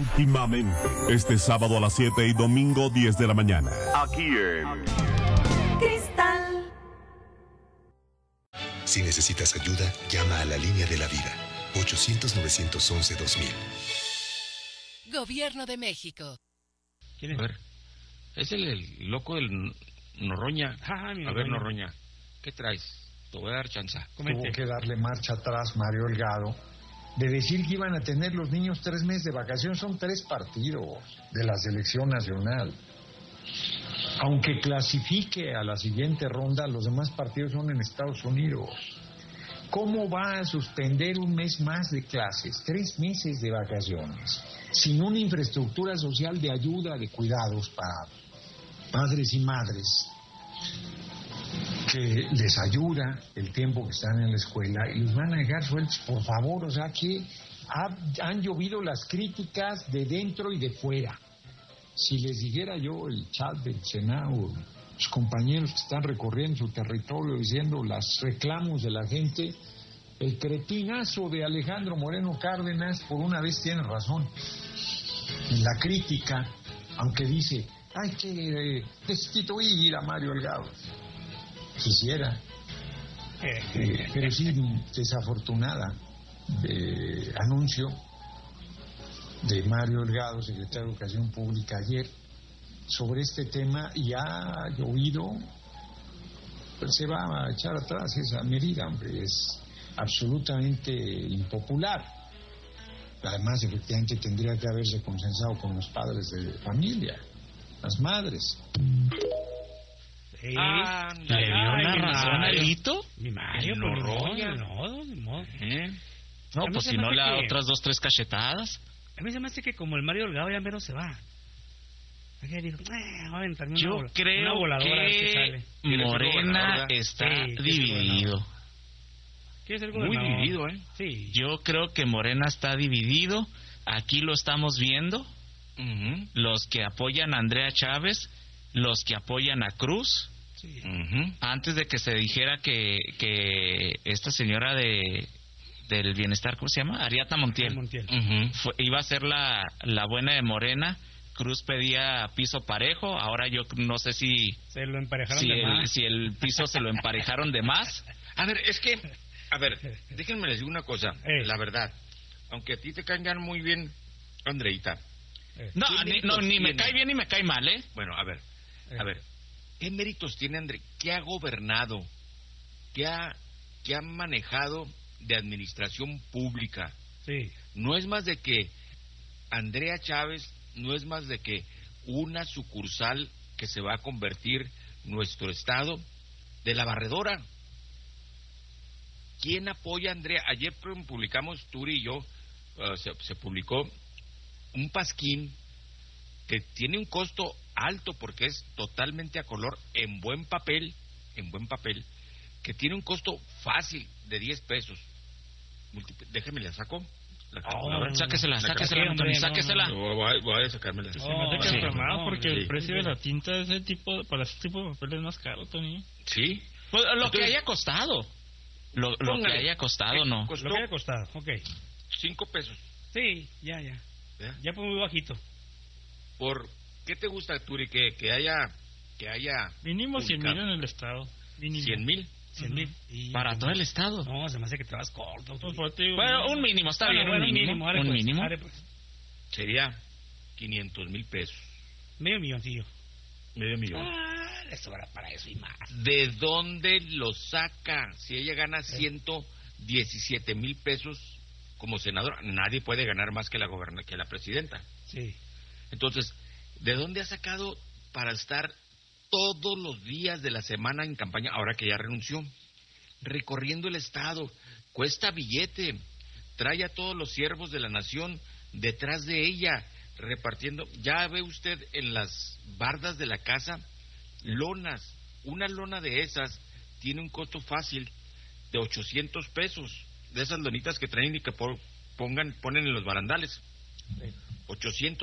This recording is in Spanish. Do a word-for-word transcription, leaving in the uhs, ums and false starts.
íntimamente. Este sábado a las siete y domingo diez de la mañana. Aquí en Cristal. Si necesitas ayuda, llama a la línea de la vida. ochocientos, novecientos once, dos mil. Gobierno de México. ¿Quién es? A ver, es el, el loco del Noroña. Ah, a ver, Noroña, ¿qué traes? Te voy a dar chanza. Tuvo que darle marcha atrás Mario Delgado de decir que iban a tener los niños tres meses de vacaciones. Son tres partidos de la selección nacional. Aunque clasifique a la siguiente ronda, los demás partidos son en Estados Unidos. ¿Cómo va a suspender un mes más de clases, tres meses de vacaciones, sin una infraestructura social de ayuda, de cuidados para padres y madres, que les ayuda el tiempo que están en la escuela y los van a dejar sueltos? Por favor, o sea que ha, han llovido las críticas de dentro y de fuera. Si les dijera yo el chat del Senado, los compañeros que están recorriendo su territorio diciendo los reclamos de la gente, el cretinazo de Alejandro Moreno Cárdenas por una vez tiene razón en la crítica, aunque dice hay que eh, destituir a Mario Delgado. Quisiera, eh, pero sí, desafortunada de anuncio de Mario Delgado, secretario de Educación Pública, ayer sobre este tema, y ha llovido, pues se va a echar atrás esa medida, hombre, es absolutamente impopular. Además, efectivamente, tendría que haberse consensado con los padres de familia, las madres. Sí. Ah, ¿Le le dio una razón a Lito? Mi Mario, no pues, ni roña. modo, no, ni modo. ¿Eh? No, pues si no le da otras dos, tres cachetadas. A mí se me hace que como el Mario Delgado ya mero se va. Aquí digo, eh, voy a aventarme una, Yo bola, creo una voladora a ver qué que sale. Morena está Sí, dividido. ¿Quieres ser Muy gobernador? dividido, ¿eh? Sí. Yo creo que Morena está dividido. Aquí lo estamos viendo. Uh-huh. Los que apoyan a Andrea Chávez, los que apoyan a Cruz. Sí. Uh-huh. Antes de que se dijera que, que esta señora de del bienestar, ¿cómo se llama? Ariadna Montiel. Montiel. Uh-huh. Fue, iba a ser la, la buena de Morena. Cruz pedía piso parejo. Ahora yo no sé si se lo emparejaron si de el, más. si el piso se lo emparejaron de más. A ver, es que, a ver, déjenme les digo una cosa, eh. la verdad. Aunque a ti te caigan muy bien, Andreita. Eh. No, ni, no, ni me tiene? cae bien ni me cae mal, ¿eh? Bueno, a ver, Eh. a ver. ¿Qué méritos tiene André? ¿Qué ha gobernado? ¿Qué ha, qué ha manejado de administración pública? Sí. No es más de que Andrea Chávez, no es más de que una sucursal que se va a convertir nuestro estado de la barredora. ¿Quién apoya a Andrea? Ayer publicamos, Turi y yo, uh, se, se publicó un pasquín que tiene un costo alto porque es totalmente a color, en buen papel, en buen papel, que tiene un costo fácil de diez pesos. Multipl- Déjeme la saco. La Oh, sáquesela, la sáquesela, Antonio, sáquesela. No, no. Voy, a, voy a sacármela. Se Se me me hace hace que que enfermado no, porque sí. el precio de la tinta de ese tipo, para ese tipo de papel es más caro, Tony. Sí. Pues, lo Entonces, que haya costado. Lo, lo que póngale. haya costado, Eh, no. Costó Lo que haya costado, ok. cinco pesos. Sí, ya, ya. ¿Ya? Ya fue muy bajito. ¿Por qué te gusta, Turi, que, que haya que haya Mínimo cien mil publicado? en el estado. Mínimo. ¿Cien mil? Cien mil. Y- Para todo el estado. No, se me hace que te vas corto. Pues, por ti, Bueno, un mínimo, está Bueno, bien, bueno, un mínimo. dale, Un pues, mínimo. dale, pues. Sería quinientos mil pesos. Medio milloncillo. Medio millón. Ah, le sobra para eso y más. ¿De dónde lo saca? Si ella gana ciento diecisiete mil pesos como senadora, nadie puede ganar más que la goberna, que la presidenta. Sí. Entonces, ¿de dónde ha sacado para estar todos los días de la semana en campaña, ahora que ya renunció? Recorriendo el estado, cuesta billete, trae a todos los siervos de la nación detrás de ella, repartiendo. Ya ve usted en las bardas de la casa, lonas. Una lona de esas tiene un costo fácil de ochocientos pesos, de esas lonitas que traen y que por, pongan, ponen en los barandales. ochocientos